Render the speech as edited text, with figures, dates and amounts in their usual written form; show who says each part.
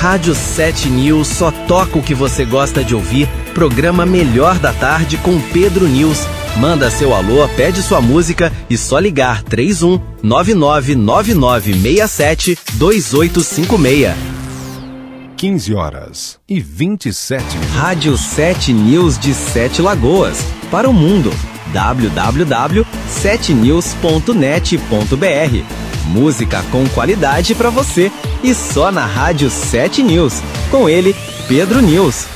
Speaker 1: Rádio 7 News só toca o que você gosta de ouvir. Programa Melhor da Tarde com Pedro News. Manda seu alô, pede sua música e só ligar 31 999967 2856.
Speaker 2: 15h27.
Speaker 1: Rádio 7 News de 7 Lagoas. Para o mundo. www.7news.net.br. Música com qualidade para você. E só na Rádio 7 News. Com ele, Pedro News.